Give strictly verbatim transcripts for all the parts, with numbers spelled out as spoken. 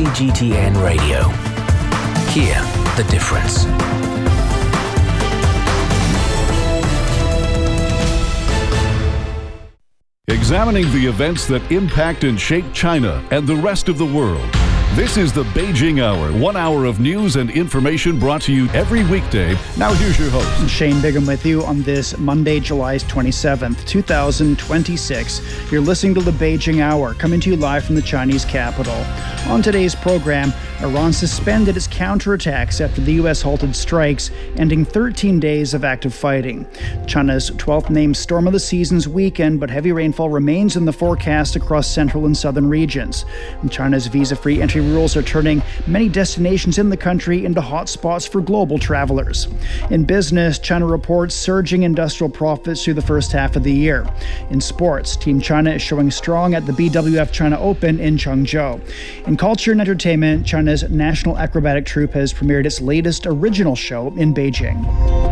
C G T N Radio. Hear the difference. Examining the events that impact and shape China and the rest of the world. This is the Beijing Hour, one hour of news and information brought to you every weekday. Now here's your host. Shane Bigham with you on this Monday, July twenty-seventh, twenty twenty-six. You're listening to the Beijing Hour, coming to you live from the Chinese capital. On today's program, Iran suspended its counterattacks after the U S halted strikes, ending thirteen days of active fighting. China's twelfth named storm of the season's weekend, but heavy rainfall remains in the forecast across central and southern regions. And China's visa-free entry rules are turning many destinations in the country into hotspots for global travelers. In business, China reports surging industrial profits through the first half of the year. In sports, Team China is showing strong at the B W F China Open in Changzhou. In culture and entertainment, China's National Acrobatic Troupe has premiered its latest original show in Beijing.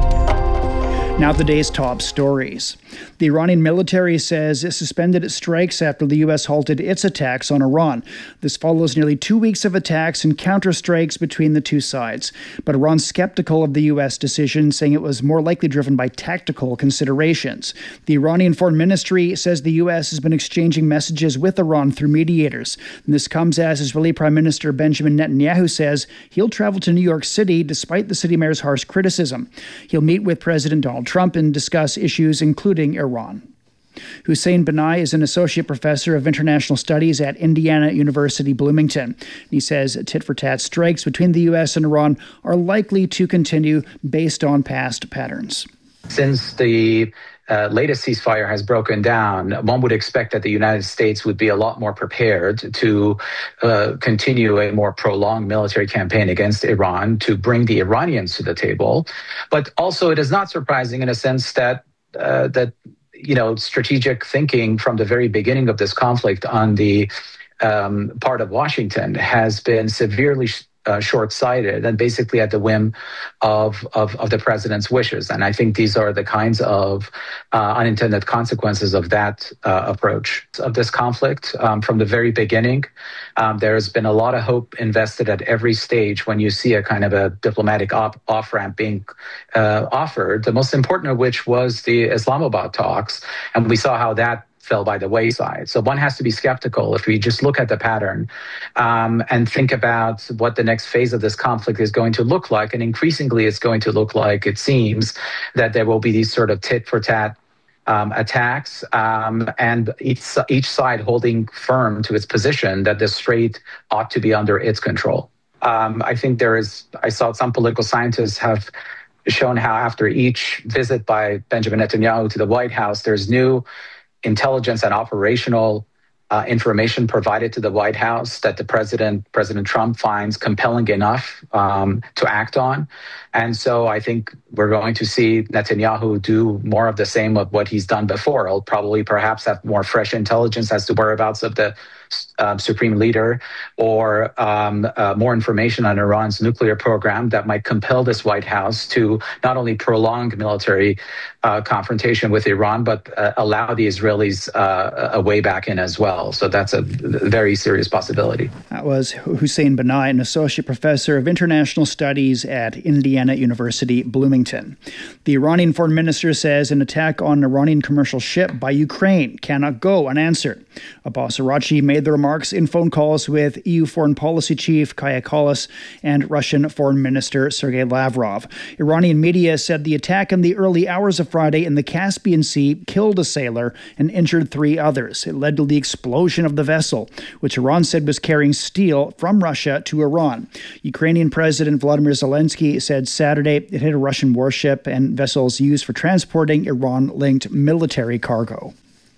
Now the day's top stories. The Iranian military says it suspended its strikes after the U S halted its attacks on Iran. This follows nearly two weeks of attacks and counterstrikes between the two sides. But Iran's skeptical of the U S decision, saying it was more likely driven by tactical considerations. The Iranian Foreign Ministry says the U S has been exchanging messages with Iran through mediators. And this comes as Israeli Prime Minister Benjamin Netanyahu says he'll travel to New York City despite the city mayor's harsh criticism. He'll meet with President Donald Trump and discuss issues including Iran. Hussein Banai is an associate professor of international studies at Indiana University, Bloomington. He says tit-for-tat strikes between the U S and Iran are likely to continue based on past patterns. Since the uh, latest ceasefire has broken down, one would expect that the United States would be a lot more prepared to uh, continue a more prolonged military campaign against Iran, to bring the Iranians to the table. But also it is not surprising in a sense that uh, that you know, strategic thinking from the very beginning of this conflict on the um, part of Washington has been severely sh- uh, short-sighted and basically at the whim of, of, of the president's wishes. And I think these are the kinds of uh, unintended consequences of that uh, approach of this conflict. Um, from the very beginning, um, there's been a lot of hope invested at every stage when you see a kind of a diplomatic op- off-ramp being uh, offered, the most important of which was the Islamabad talks. And we saw how that fell by the wayside. So one has to be skeptical if we just look at the pattern um, and think about what the next phase of this conflict is going to look like. And increasingly, it's going to look like, it seems, that there will be these sort of tit-for-tat um, attacks um, and each, each side holding firm to its position that the strait ought to be under its control. Um, I think there is, I saw some political scientists have shown how after each visit by Benjamin Netanyahu to the White House, there's new intelligence and operational uh, information provided to the White House that the president, President Trump, finds compelling enough um, to act on. And so I think we're going to see Netanyahu do more of the same of what he's done before. He'll probably perhaps have more fresh intelligence as to whereabouts of the uh, supreme leader or um, uh, more information on Iran's nuclear program that might compel this White House to not only prolong military uh, confrontation with Iran, but uh, allow the Israelis uh, a way back in as well. So that's a very serious possibility. That was Hussein Banai, an associate professor of international studies at Indiana University, Bloomington. The Iranian foreign minister says an attack on an Iranian commercial ship by Ukraine cannot go unanswered. Abbas Araghchi made the remarks in phone calls with E U Foreign Policy Chief Kaja Kallas and Russian Foreign Minister Sergei Lavrov. Iranian media said the attack in the early hours of Friday in the Caspian Sea killed a sailor and injured three others. It led to the explosion of the vessel, which Iran said was carrying steel from Russia to Iran. Ukrainian President Volodymyr Zelensky said Saturday it hit a Russian warship and vessels used for transporting Iran-linked military cargo.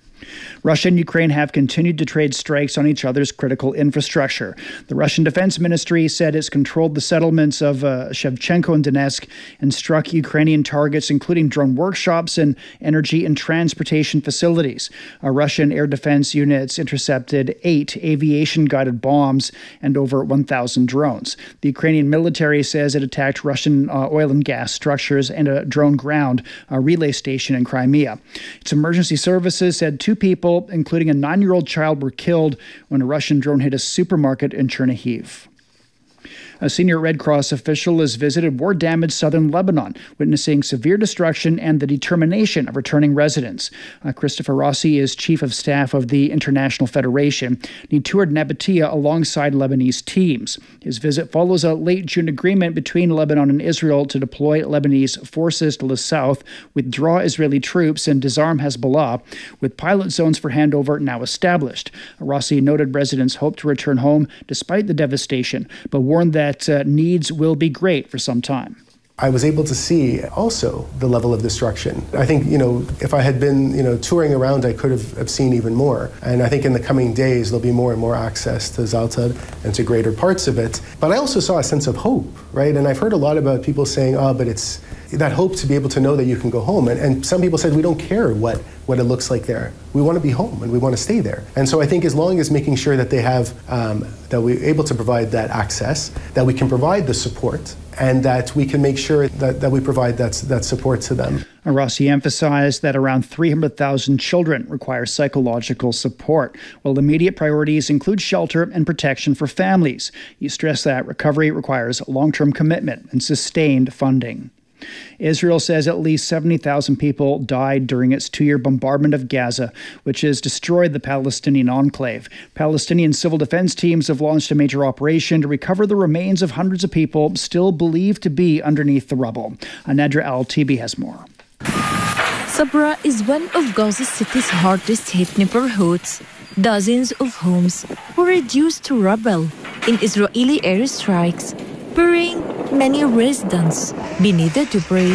Russia and Ukraine have continued to trade strikes on each other's critical infrastructure. The Russian Defense Ministry said it's controlled the settlements of uh, Shevchenko and Donetsk and struck Ukrainian targets, including drone workshops and energy and transportation facilities. Uh, Russian air defense units intercepted eight aviation-guided bombs and over one thousand drones. The Ukrainian military says it attacked Russian uh, oil and gas structures and a drone ground uh, relay station in Crimea. Its emergency services said two people people, including a nine-year-old child, were killed when a Russian drone hit a supermarket in Chernihiv. A senior Red Cross official has visited war-damaged southern Lebanon, witnessing severe destruction and the determination of returning residents. Uh, Christopher Rossi is chief of staff of the International Federation. He toured Nabatea alongside Lebanese teams. His visit follows a late June agreement between Lebanon and Israel to deploy Lebanese forces to the south, withdraw Israeli troops, and disarm Hezbollah, with pilot zones for handover now established. Rossi noted residents hope to return home despite the devastation, but warned that that uh, needs will be great for some time. I was able to see also the level of destruction. I think, you know, if I had been, you know, touring around, I could have, have seen even more. And I think in the coming days, there'll be more and more access to Zaltad and to greater parts of it. But I also saw a sense of hope, right? And I've heard a lot about people saying, oh, but it's that hope to be able to know that you can go home. And, and some people said, we don't care what, what it looks like there. We want to be home and we want to stay there. And so I think as long as making sure that they have, um, that we're able to provide that access, that we can provide the support, and that we can make sure that, that we provide that, that support to them. Rossi emphasized that around three hundred thousand children require psychological support, while immediate priorities include shelter and protection for families. He stressed that recovery requires long-term commitment and sustained funding. Israel says at least seventy thousand people died during its two-year bombardment of Gaza, which has destroyed the Palestinian enclave. Palestinian civil defense teams have launched a major operation to recover the remains of hundreds of people still believed to be underneath the rubble. Nadra Al-Tibi has more. Sabra is one of Gaza City's hardest hit neighborhoods. Dozens of homes were reduced to rubble in Israeli airstrikes, burying many residents beneath the debris.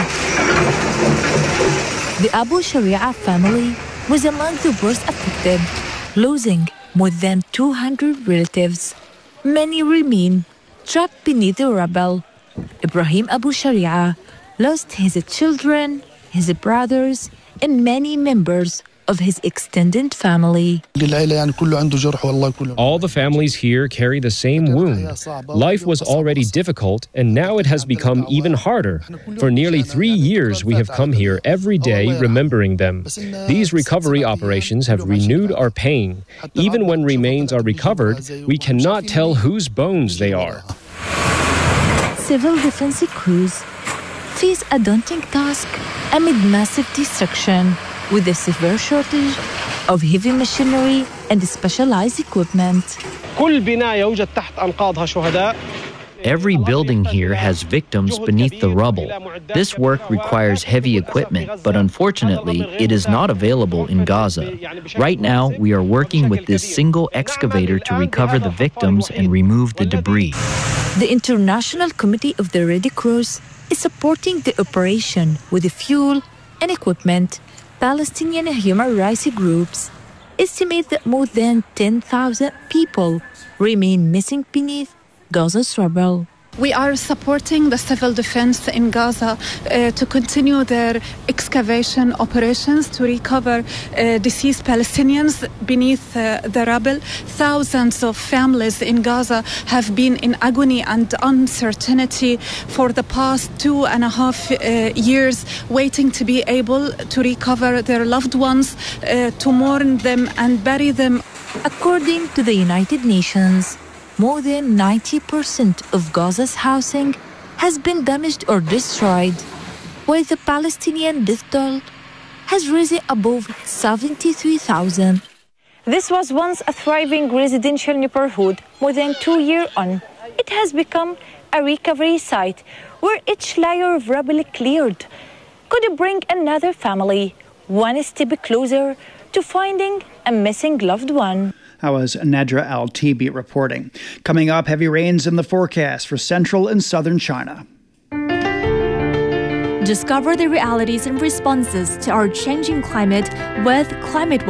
The Abu Sharia family was among the worst affected, losing more than two hundred relatives. Many remain trapped beneath the rubble. Ibrahim Abu Sharia lost his children, his brothers, and many members of his extended family. All the families here carry the same wound. Life was already difficult, and now it has become even harder. For nearly three years, we have come here every day remembering them. These recovery operations have renewed our pain. Even when remains are recovered, we cannot tell whose bones they are. Civil defense crews face a daunting task amid massive destruction, with a severe shortage of heavy machinery and specialized equipment. Every building here has victims beneath the rubble. This work requires heavy equipment, but unfortunately, it is not available in Gaza. Right now, we are working with this single excavator to recover the victims and remove the debris. The International Committee of the Red Cross is supporting the operation with the fuel and equipment. Palestinian human rights groups estimate that more than ten thousand people remain missing beneath Gaza's rubble. We are supporting the civil defense in Gaza uh, to continue their excavation operations to recover uh, deceased Palestinians beneath uh, the rubble. Thousands of families in Gaza have been in agony and uncertainty for the past two and a half uh, years, waiting to be able to recover their loved ones, uh, to mourn them and bury them. According to the United Nations, more than ninety percent of Gaza's housing has been damaged or destroyed, while the Palestinian death toll has risen above seventy-three thousand. This was once a thriving residential neighborhood. More than two years on, it has become a recovery site where each layer of rubble cleared could bring another family one step closer to finding a missing loved one. That was Nadra Al-Tibi reporting. Coming up, heavy rains in the forecast for central and southern China. Discover the realities and responses to our changing climate with Climate